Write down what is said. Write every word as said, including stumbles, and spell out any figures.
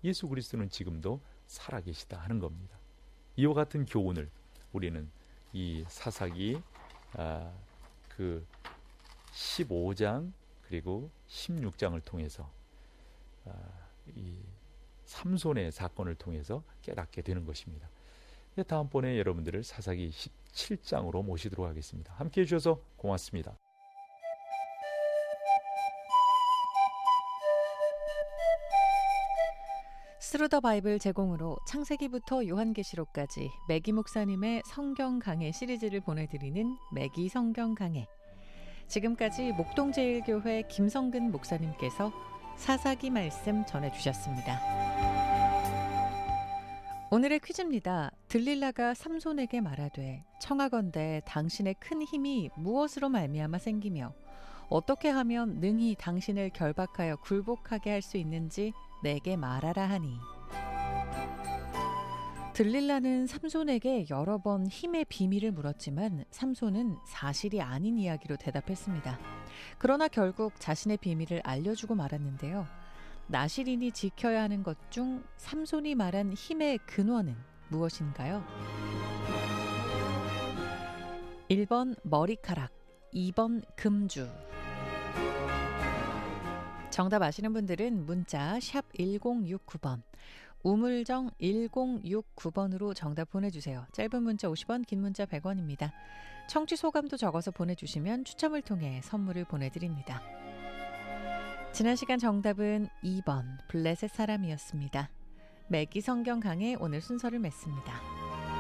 예수 그리스도는 지금도 살아계시다 하는 겁니다. 이와 같은 교훈을 우리는 이 사사기 아, 그 십오 장 그리고 십육 장을 통해서 아, 이 삼손의 사건을 통해서 깨닫게 되는 것입니다. 다음번에 여러분들을 사사기 십칠 장으로 모시도록 하겠습니다. 함께해 주셔서 고맙습니다. 스루 더 바이블 제공으로 창세기부터 요한계시록까지 매기 목사님의 성경 강해 시리즈를 보내드리는 매기 성경 강해. 지금까지 목동제일교회 김성근 목사님께서 사사기 말씀 전해주셨습니다. 오늘의 퀴즈입니다. 들릴라가 삼손에게 말하되 청하건대 당신의 큰 힘이 무엇으로 말미암아 생기며 어떻게 하면 능히 당신을 결박하여 굴복하게 할 수 있는지 내게 말하라 하니. 들릴라는 삼손에게 여러 번 힘의 비밀을 물었지만 삼손은 사실이 아닌 이야기로 대답했습니다. 그러나 결국 자신의 비밀을 알려주고 말았는데요. 나시린이 지켜야 하는 것 중 삼손이 말한 힘의 근원은 무엇인가요? 일 번 머리카락, 이 번 금주. 정답 아시는 분들은 문자 샵 일공육구 번, 우물정 일공육구 번으로 정답 보내주세요. 짧은 문자 오십 원, 긴 문자 백 원입니다. 청취 소감도 적어서 보내주시면 추첨을 통해 선물을 보내드립니다. 지난 시간 정답은 이 번 블레셋 사람이었습니다. 매기 성경 강해 오늘 순서를 맺습니다.